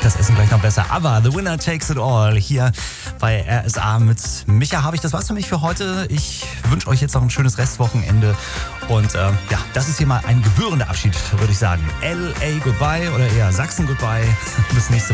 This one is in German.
das Essen gleich noch besser. Aber The Winner Takes It All hier bei RSA mit Micha Habe ich. Das war's für mich für heute. Ich wünsche euch jetzt noch ein schönes Restwochenende. Und das ist hier mal ein gebührender Abschied, würde ich sagen. LA Goodbye oder eher Sachsen Goodbye. Bis nächste Woche.